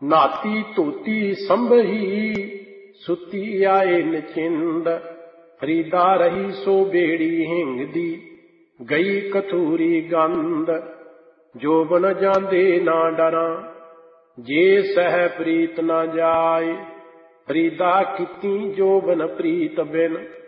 ਨਾਤੀ ਧੋਤੀ ਸੰਭਹੀ ਸੁੱਤੀ ਆਏ ਨਚਿੰਦ। ਫਰੀਦਾ ਰਹੀ ਸੋ ਬੇੜੀ ਹਿੰਗ ਦੀ ਗਈ ਕਥੂਰੀ ਗੰਧ। ਜੋਬਨ ਜਾਂਦੇ ਨਾ ਡਰਾਂ ਜੇ ਸਹਿ ਪ੍ਰੀਤ ਨਾ ਜਾਏ। ਫਰੀਦਾ ਕੀਤੀ ਜੋਬਨ ਪ੍ਰੀਤ ਬਿਨ